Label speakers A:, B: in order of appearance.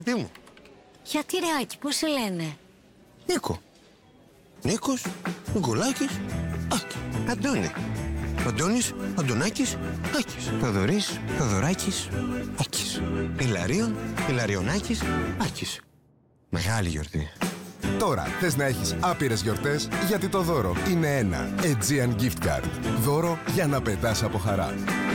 A: Τι μου?
B: Γιατί ρε Άκη, πώς σε λένε?
A: Νίκο. Νίκος, Νικολάκης, Άκη. Αντώνη. Αντώνης, Αντωνάκης, Άκης. Θοδωρής, Θοδωράκης, Άκης. Ηλαρίων, Ηλαριονάκης, Άκης. Μεγάλη γιορτή.
C: Τώρα θες να έχεις άπειρες γιορτές, γιατί το δώρο είναι ένα Aegean Gift Card. Δώρο για να πετάς από χαρά.